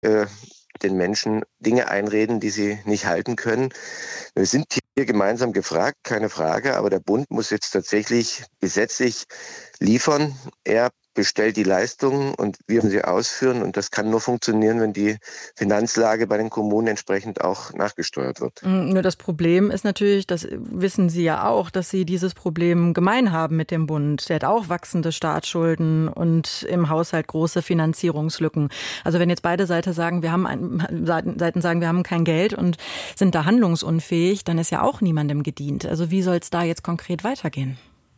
den Menschen Dinge einreden, die sie nicht halten können. Wir sind hier gemeinsam gefragt, keine Frage, aber der Bund muss jetzt tatsächlich gesetzlich liefern. Er bestellt die Leistungen und wir müssen sie ausführen. Und das kann nur funktionieren, wenn die Finanzlage bei den Kommunen entsprechend auch nachgesteuert wird. Nur das Problem ist natürlich, das wissen Sie ja auch, dass Sie dieses Problem gemein haben mit dem Bund. Der hat auch wachsende Staatsschulden und im Haushalt große Finanzierungslücken. Also wenn jetzt beide Seiten sagen, wir haben kein Geld und sind da handlungsunfähig, dann ist ja auch niemandem gedient. Also wie soll es da jetzt konkret weitergehen?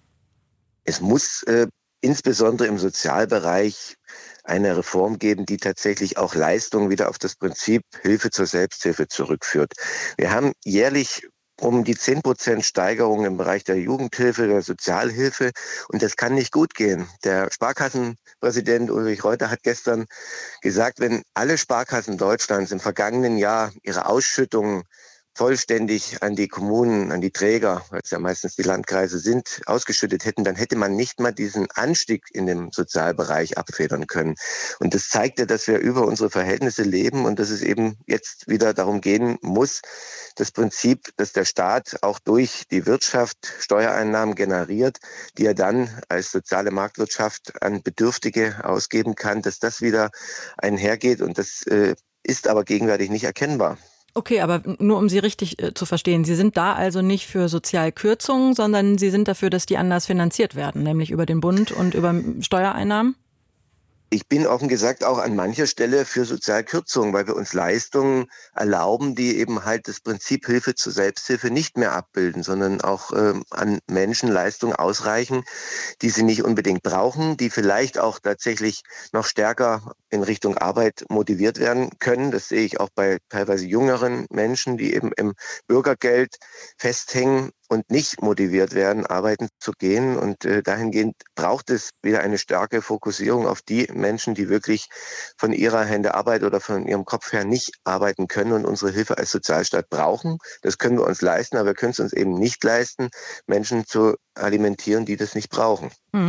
Es muss insbesondere im Sozialbereich eine Reform geben, die tatsächlich auch Leistungen wieder auf das Prinzip Hilfe zur Selbsthilfe zurückführt. Wir haben jährlich um die 10% Steigerung im Bereich der Jugendhilfe, der Sozialhilfe. Und das kann nicht gut gehen. Der Sparkassenpräsident Ulrich Reuter hat gestern gesagt, wenn alle Sparkassen Deutschlands im vergangenen Jahr ihre Ausschüttungen vollständig an die Kommunen, an die Träger, weil es ja meistens die Landkreise sind, ausgeschüttet hätten, dann hätte man nicht mal diesen Anstieg in dem Sozialbereich abfedern können. Und das zeigt ja, dass wir über unsere Verhältnisse leben und dass es eben jetzt wieder darum gehen muss, das Prinzip, dass der Staat auch durch die Wirtschaft Steuereinnahmen generiert, die er dann als soziale Marktwirtschaft an Bedürftige ausgeben kann, dass das wieder einhergeht. Und das ist aber gegenwärtig nicht erkennbar. Okay, aber nur um Sie richtig zu verstehen, Sie sind da also nicht für Sozialkürzungen, sondern Sie sind dafür, dass die anders finanziert werden, nämlich über den Bund und über Steuereinnahmen? Ich bin offen gesagt auch an mancher Stelle für Sozialkürzungen, weil wir uns Leistungen erlauben, die eben halt das Prinzip Hilfe zur Selbsthilfe nicht mehr abbilden, sondern auch an Menschen Leistungen ausreichen, die sie nicht unbedingt brauchen, die vielleicht auch tatsächlich noch stärker in Richtung Arbeit motiviert werden können. Das sehe ich auch bei teilweise jüngeren Menschen, die eben im Bürgergeld festhängen und nicht motiviert werden, arbeiten zu gehen. Und dahingehend braucht es wieder eine starke Fokussierung auf die Menschen, die wirklich von ihrer Hände Arbeit oder von ihrem Kopf her nicht arbeiten können und unsere Hilfe als Sozialstaat brauchen. Das können wir uns leisten, aber wir können es uns eben nicht leisten, Menschen zu alimentieren, die das nicht brauchen.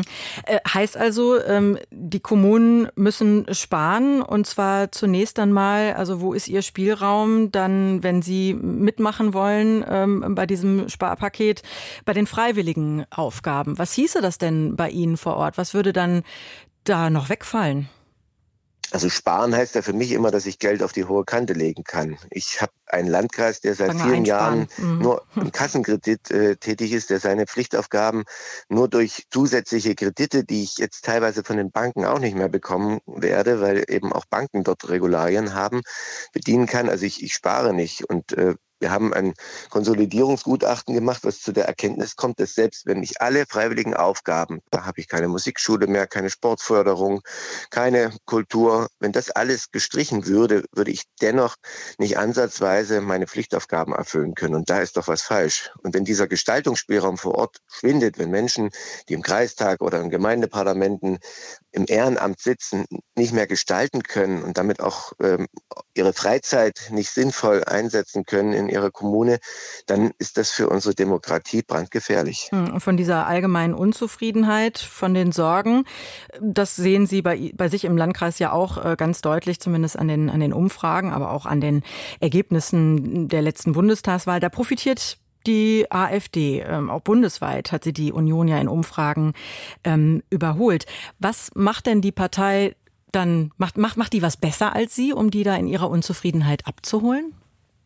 Heißt also, die Kommunen müssen sparen und zwar zunächst einmal, also wo ist Ihr Spielraum dann, wenn Sie mitmachen wollen bei diesem Sparpaket, bei den freiwilligen Aufgaben? Was hieße das denn bei Ihnen vor Ort? Was würde dann da noch wegfallen? Also sparen heißt ja für mich immer, dass ich Geld auf die hohe Kante legen kann. Ich habe einen Landkreis, der seit vielen Jahren nur im Kassenkredit tätig ist, der seine Pflichtaufgaben nur durch zusätzliche Kredite, die ich jetzt teilweise von den Banken auch nicht mehr bekommen werde, weil eben auch Banken dort Regularien haben, bedienen kann. Also ich spare nicht und wir haben ein Konsolidierungsgutachten gemacht, was zu der Erkenntnis kommt, dass selbst wenn ich alle freiwilligen Aufgaben, da habe ich keine Musikschule mehr, keine Sportförderung, keine Kultur, wenn das alles gestrichen würde, würde ich dennoch nicht ansatzweise meine Pflichtaufgaben erfüllen können. Und da ist doch was falsch. Und wenn dieser Gestaltungsspielraum vor Ort schwindet, wenn Menschen, die im Kreistag oder in Gemeindeparlamenten im Ehrenamt sitzen, nicht mehr gestalten können und damit auch ihre Freizeit nicht sinnvoll einsetzen können in ihrer Kommune, dann ist das für unsere Demokratie brandgefährlich. Von dieser allgemeinen Unzufriedenheit, von den Sorgen, das sehen Sie bei sich im Landkreis ja auch ganz deutlich, zumindest an den Umfragen, aber auch an den Ergebnissen der letzten Bundestagswahl. Da profitiert die AfD, auch bundesweit hat sie die Union ja in Umfragen überholt. Was macht denn die Partei dann, macht die was besser als Sie, um die da in ihrer Unzufriedenheit abzuholen?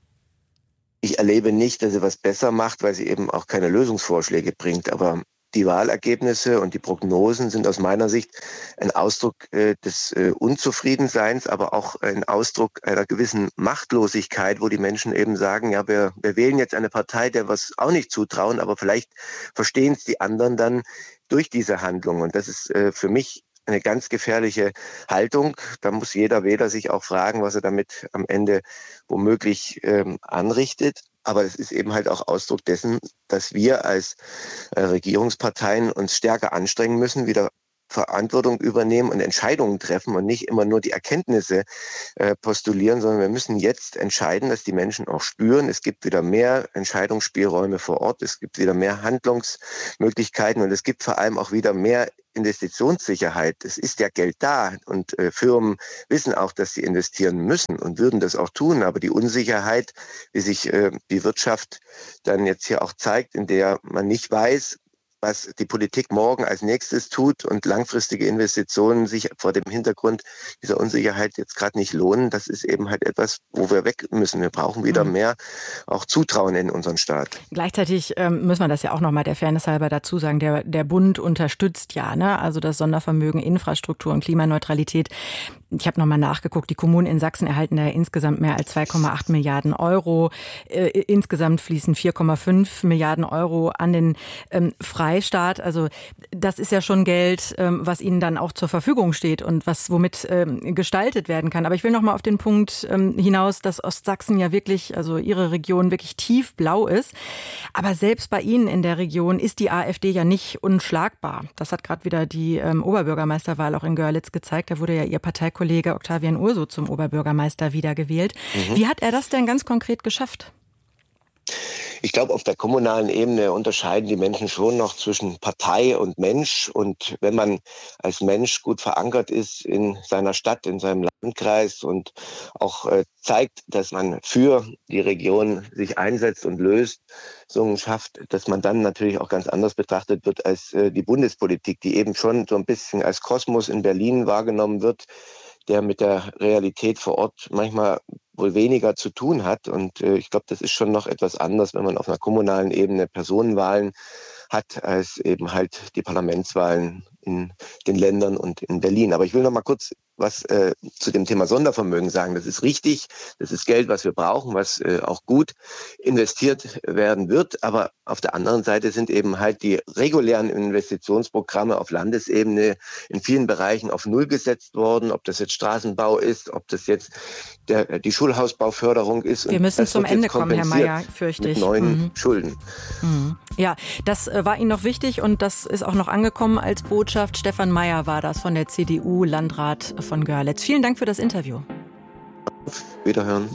Ich erlebe nicht, dass sie was besser macht, weil sie eben auch keine Lösungsvorschläge bringt. Aber die Wahlergebnisse und die Prognosen sind aus meiner Sicht ein Ausdruck des Unzufriedenseins, aber auch ein Ausdruck einer gewissen Machtlosigkeit, wo die Menschen eben sagen, ja, wir wählen jetzt eine Partei, der wir es auch nicht zutrauen, aber vielleicht verstehen es die anderen dann durch diese Handlung. Und das ist für mich eine ganz gefährliche Haltung. Da muss jeder Wähler sich auch fragen, was er damit am Ende womöglich anrichtet. Aber es ist eben halt auch Ausdruck dessen, dass wir als Regierungsparteien uns stärker anstrengen müssen, wieder Verantwortung übernehmen und Entscheidungen treffen und nicht immer nur die Erkenntnisse postulieren, sondern wir müssen jetzt entscheiden, dass die Menschen auch spüren, es gibt wieder mehr Entscheidungsspielräume vor Ort, es gibt wieder mehr Handlungsmöglichkeiten und es gibt vor allem auch wieder mehr Investitionssicherheit. Es ist ja Geld da und Firmen wissen auch, dass sie investieren müssen und würden das auch tun. Aber die Unsicherheit, wie sich die Wirtschaft dann jetzt hier auch zeigt, in der man nicht weiß, was die Politik morgen als nächstes tut und langfristige Investitionen sich vor dem Hintergrund dieser Unsicherheit jetzt gerade nicht lohnen, das ist eben halt etwas, wo wir weg müssen. Wir brauchen wieder mehr auch Zutrauen in unseren Staat. Gleichzeitig müssen wir das ja auch nochmal der Fairness halber dazu sagen, der Bund unterstützt ja, ne? Also das Sondervermögen Infrastruktur und Klimaneutralität. Ich habe nochmal nachgeguckt, die Kommunen in Sachsen erhalten da insgesamt mehr als 2,8 Milliarden Euro. Insgesamt fließen 4,5 Milliarden Euro an den Freistaat. Also das ist ja schon Geld, was ihnen dann auch zur Verfügung steht und womit gestaltet werden kann. Aber ich will nochmal auf den Punkt hinaus, dass Ostsachsen ja wirklich, also Ihre Region wirklich tiefblau ist. Aber selbst bei Ihnen in der Region ist die AfD ja nicht unschlagbar. Das hat gerade wieder die Oberbürgermeisterwahl auch in Görlitz gezeigt. Da wurde ja Ihr Parteikollege Octavian Urso zum Oberbürgermeister wiedergewählt. Wie hat er das denn ganz konkret geschafft? Ich glaube, auf der kommunalen Ebene unterscheiden die Menschen schon noch zwischen Partei und Mensch. Und wenn man als Mensch gut verankert ist in seiner Stadt, in seinem Landkreis und auch zeigt, dass man für die Region sich einsetzt und Lösungen schafft, dass man dann natürlich auch ganz anders betrachtet wird als die Bundespolitik, die eben schon so ein bisschen als Kosmos in Berlin wahrgenommen wird, der mit der Realität vor Ort manchmal wohl weniger zu tun hat. Und ich glaube, das ist schon noch etwas anders, wenn man auf einer kommunalen Ebene Personenwahlen hat, als eben halt die Parlamentswahlen in den Ländern und in Berlin. Aber ich will noch mal kurz was zu dem Thema Sondervermögen sagen. Das ist richtig, das ist Geld, was wir brauchen, was auch gut investiert werden wird. Aber auf der anderen Seite sind eben halt die regulären Investitionsprogramme auf Landesebene in vielen Bereichen auf Null gesetzt worden. Ob das jetzt Straßenbau ist, ob das jetzt die Schulhausbauförderung ist. Wir müssen zum Ende kommen, Herr Mayer, fürchte ich. Mit neuen Schulden. Ja, das war Ihnen noch wichtig und das ist auch noch angekommen als Botschaft. Stefan Mayer war das von der CDU, Landrat von Görlitz. Vielen Dank für das Interview. Wiederhören.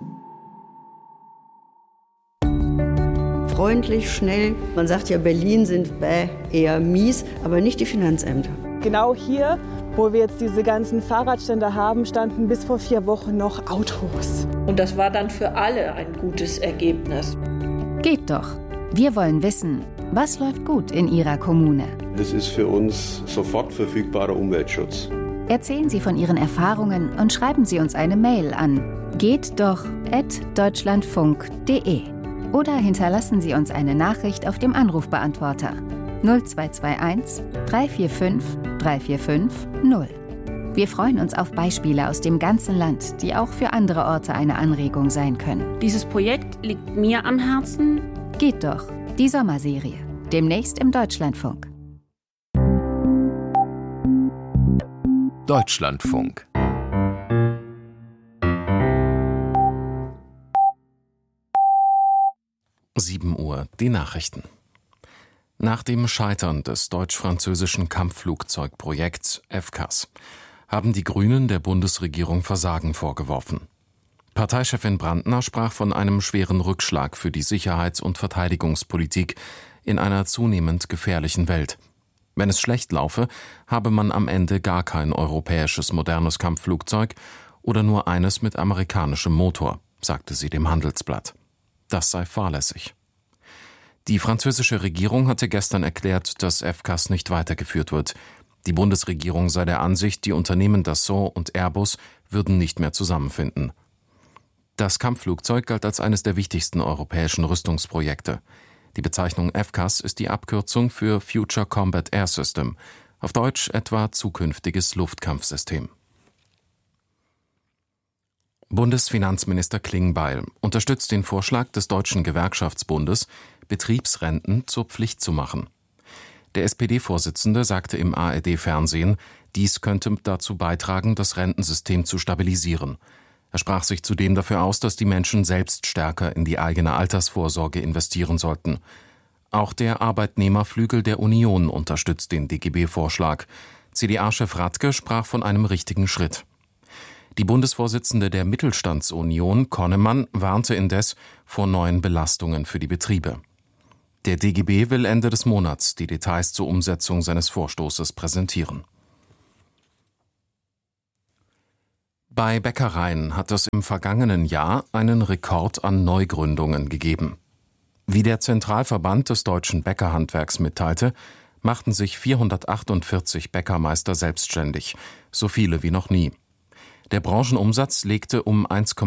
Freundlich, schnell. Man sagt ja, Berlin sind eher mies, aber nicht die Finanzämter. Genau hier, wo wir jetzt diese ganzen Fahrradständer haben, standen bis vor 4 Wochen noch Autos. Und das war dann für alle ein gutes Ergebnis. Geht doch. Wir wollen wissen, was läuft gut in Ihrer Kommune. Das ist für uns sofort verfügbarer Umweltschutz. Erzählen Sie von Ihren Erfahrungen und schreiben Sie uns eine Mail an gehtdoch@deutschlandfunk.de oder hinterlassen Sie uns eine Nachricht auf dem Anrufbeantworter 0221 345 345 0. Wir freuen uns auf Beispiele aus dem ganzen Land, die auch für andere Orte eine Anregung sein können. Dieses Projekt liegt mir am Herzen. Geht doch, die Sommerserie. Demnächst im Deutschlandfunk. Deutschlandfunk. Uhr, die Nachrichten. Nach dem Scheitern des deutsch-französischen Kampfflugzeugprojekts FCAS haben die Grünen der Bundesregierung Versagen vorgeworfen. Parteichefin Brandner sprach von einem schweren Rückschlag für die Sicherheits- und Verteidigungspolitik in einer zunehmend gefährlichen Welt. Wenn es schlecht laufe, habe man am Ende gar kein europäisches modernes Kampfflugzeug oder nur eines mit amerikanischem Motor, sagte sie dem Handelsblatt. Das sei fahrlässig. Die französische Regierung hatte gestern erklärt, dass FCAS nicht weitergeführt wird. Die Bundesregierung sei der Ansicht, die Unternehmen Dassault und Airbus würden nicht mehr zusammenfinden. Das Kampfflugzeug galt als eines der wichtigsten europäischen Rüstungsprojekte. Die Bezeichnung FCAS ist die Abkürzung für Future Combat Air System, auf Deutsch etwa zukünftiges Luftkampfsystem. Bundesfinanzminister Klingbeil unterstützt den Vorschlag des Deutschen Gewerkschaftsbundes, Betriebsrenten zur Pflicht zu machen. Der SPD-Vorsitzende sagte im ARD-Fernsehen, dies könnte dazu beitragen, das Rentensystem zu stabilisieren. Er sprach sich zudem dafür aus, dass die Menschen selbst stärker in die eigene Altersvorsorge investieren sollten. Auch der Arbeitnehmerflügel der Union unterstützt den DGB-Vorschlag. CDA-Chef Radke sprach von einem richtigen Schritt. Die Bundesvorsitzende der Mittelstandsunion, Konnemann, warnte indes vor neuen Belastungen für die Betriebe. Der DGB will Ende des Monats die Details zur Umsetzung seines Vorstoßes präsentieren. Bei Bäckereien hat es im vergangenen Jahr einen Rekord an Neugründungen gegeben. Wie der Zentralverband des deutschen Bäckerhandwerks mitteilte, machten sich 448 Bäckermeister selbstständig, so viele wie noch nie. Der Branchenumsatz legte um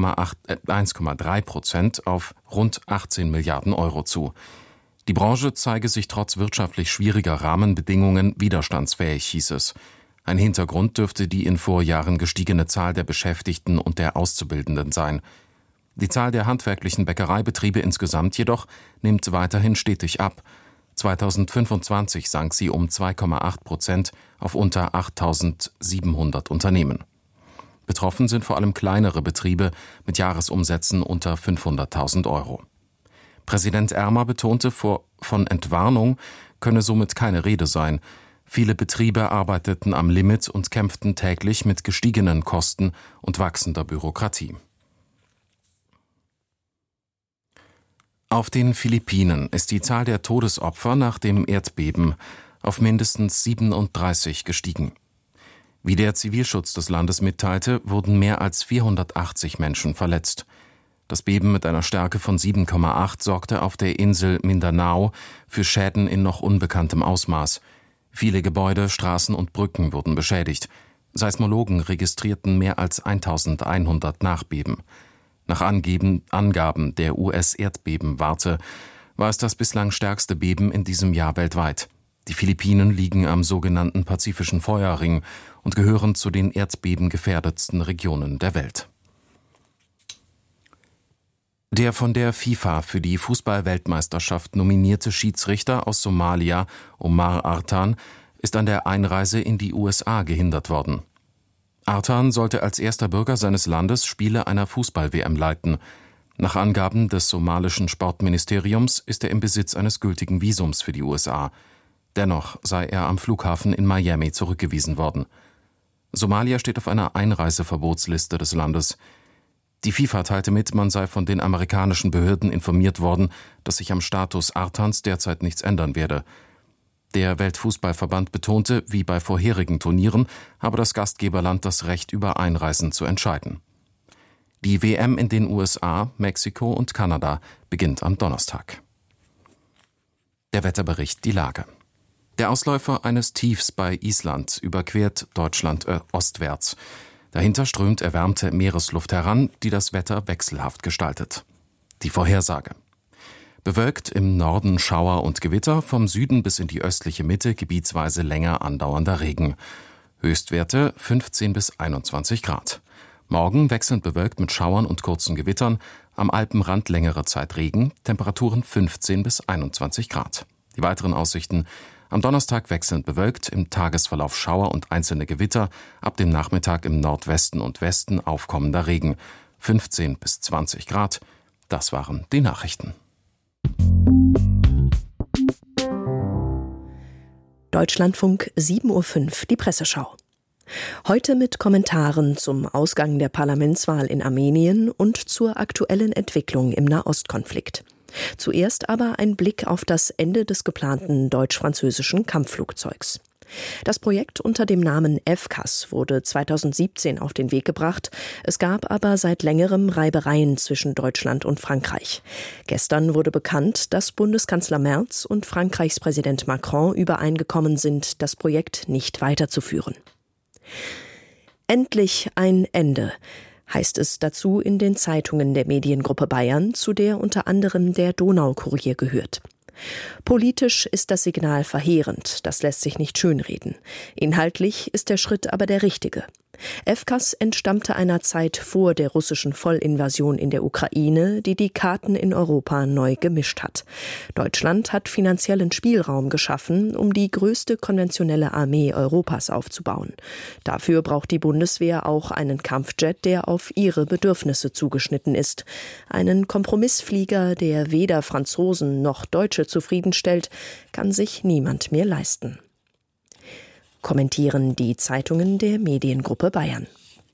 1,3% auf rund 18 Milliarden Euro zu. Die Branche zeige sich trotz wirtschaftlich schwieriger Rahmenbedingungen widerstandsfähig, hieß es. Ein Hintergrund dürfte die in Vorjahren gestiegene Zahl der Beschäftigten und der Auszubildenden sein. Die Zahl der handwerklichen Bäckereibetriebe insgesamt jedoch nimmt weiterhin stetig ab. 2025 sank sie um 2,8% auf unter 8.700 Unternehmen. Betroffen sind vor allem kleinere Betriebe mit Jahresumsätzen unter 500.000 Euro. Präsident Ermer betonte, von Entwarnung könne somit keine Rede sein. Viele Betriebe arbeiteten am Limit und kämpften täglich mit gestiegenen Kosten und wachsender Bürokratie. Auf den Philippinen ist die Zahl der Todesopfer nach dem Erdbeben auf mindestens 37 gestiegen. Wie der Zivilschutz des Landes mitteilte, wurden mehr als 480 Menschen verletzt. Das Beben mit einer Stärke von 7,8 sorgte auf der Insel Mindanao für Schäden in noch unbekanntem Ausmaß. Viele Gebäude, Straßen und Brücken wurden beschädigt. Seismologen registrierten mehr als 1100 Nachbeben. Nach Angaben der US-Erdbebenwarte war es das bislang stärkste Beben in diesem Jahr weltweit. Die Philippinen liegen am sogenannten Pazifischen Feuerring und gehören zu den erdbebengefährdetsten Regionen der Welt. Der von der FIFA für die Fußball-Weltmeisterschaft nominierte Schiedsrichter aus Somalia, Omar Artan, ist an der Einreise in die USA gehindert worden. Artan sollte als erster Bürger seines Landes Spiele einer Fußball-WM leiten. Nach Angaben des somalischen Sportministeriums ist er im Besitz eines gültigen Visums für die USA. Dennoch sei er am Flughafen in Miami zurückgewiesen worden. Somalia steht auf einer Einreiseverbotsliste des Landes. Die FIFA teilte mit, man sei von den amerikanischen Behörden informiert worden, dass sich am Status Artans derzeit nichts ändern werde. Der Weltfußballverband betonte, wie bei vorherigen Turnieren, habe das Gastgeberland das Recht, über Einreisen zu entscheiden. Die WM in den USA, Mexiko und Kanada beginnt am Donnerstag. Der Wetterbericht, die Lage. Der Ausläufer eines Tiefs bei Island überquert Deutschland ostwärts. Dahinter strömt erwärmte Meeresluft heran, die das Wetter wechselhaft gestaltet. Die Vorhersage. Bewölkt, im Norden Schauer und Gewitter, vom Süden bis in die östliche Mitte gebietsweise länger andauernder Regen. Höchstwerte 15 bis 21 Grad. Morgen wechselnd bewölkt mit Schauern und kurzen Gewittern, am Alpenrand längere Zeit Regen, Temperaturen 15 bis 21 Grad. Die weiteren Aussichten: am Donnerstag wechselnd bewölkt, im Tagesverlauf Schauer und einzelne Gewitter, ab dem Nachmittag im Nordwesten und Westen aufkommender Regen, 15 bis 20 Grad. Das waren die Nachrichten. Deutschlandfunk 7.05 Uhr, die Presseschau. Heute mit Kommentaren zum Ausgang der Parlamentswahl in Armenien und zur aktuellen Entwicklung im Nahostkonflikt. Zuerst aber ein Blick auf das Ende des geplanten deutsch-französischen Kampfflugzeugs. Das Projekt unter dem Namen FCAS wurde 2017 auf den Weg gebracht. Es gab aber seit längerem Reibereien zwischen Deutschland und Frankreich. Gestern wurde bekannt, dass Bundeskanzler Merz und Frankreichs Präsident Macron übereingekommen sind, das Projekt nicht weiterzuführen. Endlich ein Ende, heißt es dazu in den Zeitungen der Mediengruppe Bayern, zu der unter anderem der Donaukurier gehört. Politisch ist das Signal verheerend, das lässt sich nicht schönreden. Inhaltlich ist der Schritt aber der richtige. FCAS entstammte einer Zeit vor der russischen Vollinvasion in der Ukraine, die die Karten in Europa neu gemischt hat. Deutschland hat finanziellen Spielraum geschaffen, um die größte konventionelle Armee Europas aufzubauen. Dafür braucht die Bundeswehr auch einen Kampfjet, der auf ihre Bedürfnisse zugeschnitten ist. Einen Kompromissflieger, der weder Franzosen noch Deutsche zufriedenstellt, kann sich niemand mehr leisten. kommentieren die Zeitungen der Mediengruppe Bayern.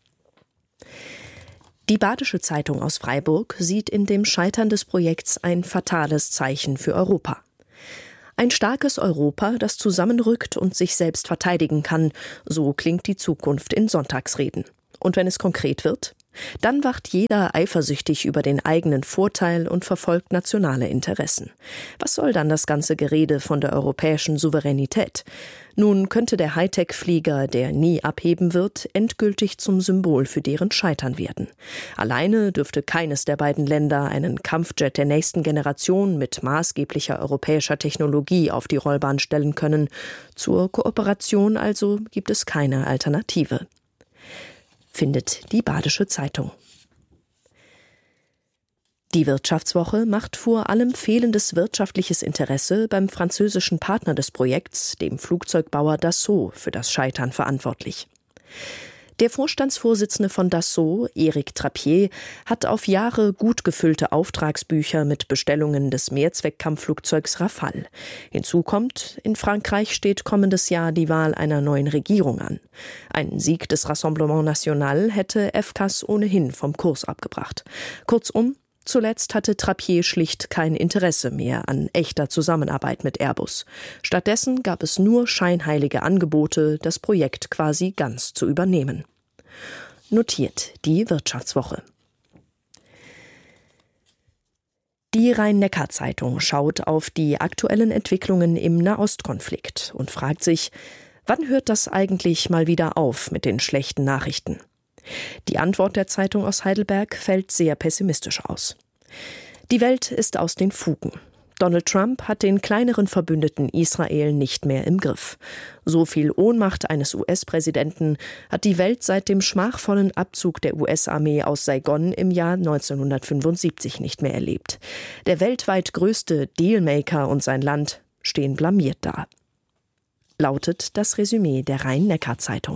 Die Badische Zeitung aus Freiburg sieht in dem Scheitern des Projekts ein fatales Zeichen für Europa. Ein starkes Europa, das zusammenrückt und sich selbst verteidigen kann, so klingt die Zukunft in Sonntagsreden. Und wenn es konkret wird, dann wacht jeder eifersüchtig über den eigenen Vorteil und verfolgt nationale Interessen. Was soll dann das ganze Gerede von der europäischen Souveränität? Nun könnte der Hightech-Flieger, der nie abheben wird, endgültig zum Symbol für deren Scheitern werden. Alleine dürfte keines der beiden Länder einen Kampfjet der nächsten Generation mit maßgeblicher europäischer Technologie auf die Rollbahn stellen können. Zur Kooperation also gibt es keine Alternative. Findet die Badische Zeitung. Die Wirtschaftswoche macht vor allem fehlendes wirtschaftliches Interesse beim französischen Partner des Projekts, dem Flugzeugbauer Dassault, für das Scheitern verantwortlich. Der Vorstandsvorsitzende von Dassault, Éric Trappier, hat auf Jahre gut gefüllte Auftragsbücher mit Bestellungen des Mehrzweckkampfflugzeugs Rafale. Hinzu kommt, in Frankreich steht kommendes Jahr die Wahl einer neuen Regierung an. Ein Sieg des Rassemblement National hätte FCAS ohnehin vom Kurs abgebracht. Kurzum, zuletzt hatte Trappier schlicht kein Interesse mehr an echter Zusammenarbeit mit Airbus. Stattdessen gab es nur scheinheilige Angebote, das Projekt quasi ganz zu übernehmen. Notiert die Wirtschaftswoche. Die Rhein-Neckar-Zeitung schaut auf die aktuellen Entwicklungen im Nahostkonflikt und fragt sich, wann hört das eigentlich mal wieder auf mit den schlechten Nachrichten? Die Antwort der Zeitung aus Heidelberg fällt sehr pessimistisch aus. Die Welt ist aus den Fugen. Donald Trump hat den kleineren Verbündeten Israel nicht mehr im Griff. So viel Ohnmacht eines US-Präsidenten hat die Welt seit dem schmachvollen Abzug der US-Armee aus Saigon im Jahr 1975 nicht mehr erlebt. Der weltweit größte Dealmaker und sein Land stehen blamiert da. Lautet das Resümee der Rhein-Neckar-Zeitung.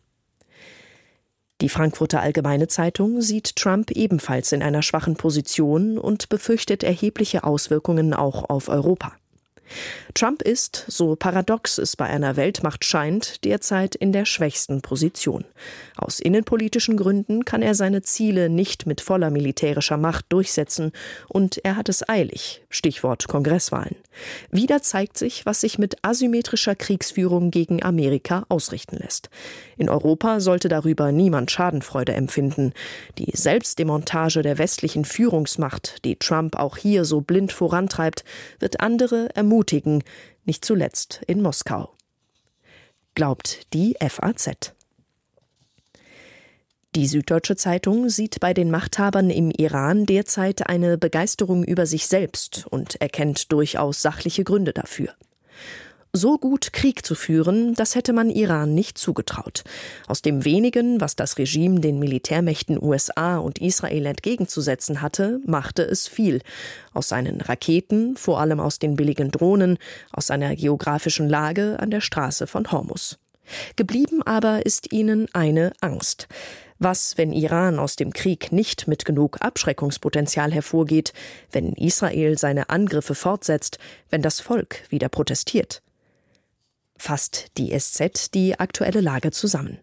Die Frankfurter Allgemeine Zeitung sieht Trump ebenfalls in einer schwachen Position und befürchtet erhebliche Auswirkungen auch auf Europa. Trump ist, so paradox es bei einer Weltmacht scheint, derzeit in der schwächsten Position. Aus innenpolitischen Gründen kann er seine Ziele nicht mit voller militärischer Macht durchsetzen und er hat es eilig, Stichwort Kongresswahlen. Wieder zeigt sich, was sich mit asymmetrischer Kriegsführung gegen Amerika ausrichten lässt. In Europa sollte darüber niemand Schadenfreude empfinden. Die Selbstdemontage der westlichen Führungsmacht, die Trump auch hier so blind vorantreibt, wird andere ermutigen, nicht zuletzt in Moskau. Glaubt die FAZ. Die Süddeutsche Zeitung sieht bei den Machthabern im Iran derzeit eine Begeisterung über sich selbst und erkennt durchaus sachliche Gründe dafür. So gut Krieg zu führen, das hätte man Iran nicht zugetraut. Aus dem Wenigen, was das Regime den Militärmächten USA und Israel entgegenzusetzen hatte, machte es viel. Aus seinen Raketen, vor allem aus den billigen Drohnen, aus seiner geografischen Lage an der Straße von Hormuz. Geblieben aber ist ihnen eine Angst. Was, wenn Iran aus dem Krieg nicht mit genug Abschreckungspotenzial hervorgeht, wenn Israel seine Angriffe fortsetzt, wenn das Volk wieder protestiert? Fasst die SZ die aktuelle Lage zusammen.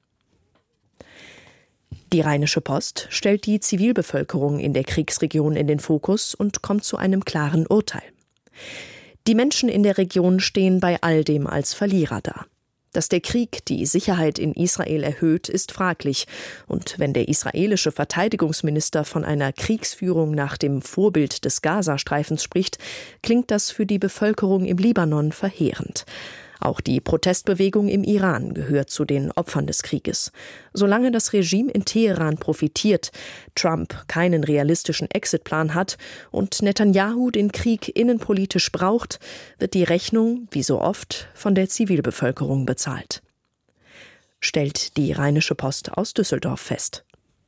Die Rheinische Post stellt die Zivilbevölkerung in der Kriegsregion in den Fokus und kommt zu einem klaren Urteil. Die Menschen in der Region stehen bei all dem als Verlierer da. Dass der Krieg die Sicherheit in Israel erhöht, ist fraglich. Und wenn der israelische Verteidigungsminister von einer Kriegsführung nach dem Vorbild des Gazastreifens spricht, klingt das für die Bevölkerung im Libanon verheerend. Auch die Protestbewegung im Iran gehört zu den Opfern des Krieges. Solange das Regime in Teheran profitiert, Trump keinen realistischen Exitplan hat und Netanyahu den Krieg innenpolitisch braucht, wird die Rechnung, wie so oft, von der Zivilbevölkerung bezahlt. Stellt die Rheinische Post aus Düsseldorf fest.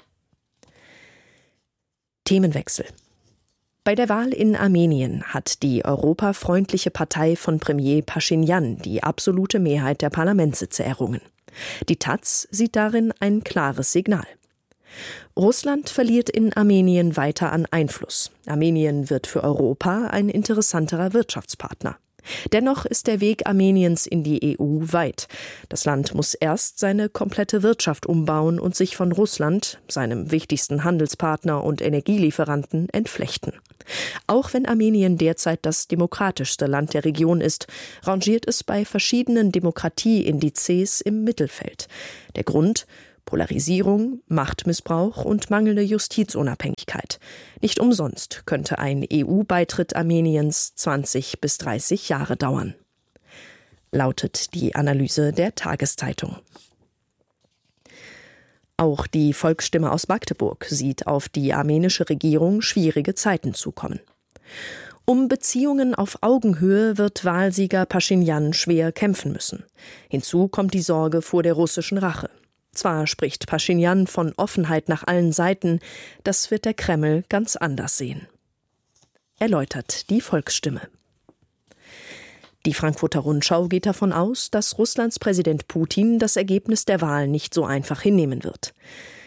Themenwechsel. Bei der Wahl in Armenien hat die europafreundliche Partei von Premier Pashinyan die absolute Mehrheit der Parlamentssitze errungen. Die taz sieht darin ein klares Signal. Russland verliert in Armenien weiter an Einfluss. Armenien wird für Europa ein interessanterer Wirtschaftspartner. Dennoch ist der Weg Armeniens in die EU weit. Das Land muss erst seine komplette Wirtschaft umbauen und sich von Russland, seinem wichtigsten Handelspartner und Energielieferanten, entflechten. Auch wenn Armenien derzeit das demokratischste Land der Region ist, rangiert es bei verschiedenen Demokratieindizes im Mittelfeld. Der Grund: Polarisierung, Machtmissbrauch und mangelnde Justizunabhängigkeit. Nicht umsonst könnte ein EU-Beitritt Armeniens 20 bis 30 Jahre dauern. Lautet die Analyse der Tageszeitung. Auch die Volksstimme aus Magdeburg sieht auf die armenische Regierung schwierige Zeiten zukommen. Um Beziehungen auf Augenhöhe wird Wahlsieger Paschinjan schwer kämpfen müssen. Hinzu kommt die Sorge vor der russischen Rache. Zwar spricht Paschinjan von Offenheit nach allen Seiten, das wird der Kreml ganz anders sehen. Erläutert die Volksstimme. Die Frankfurter Rundschau geht davon aus, dass Russlands Präsident Putin das Ergebnis der Wahl nicht so einfach hinnehmen wird.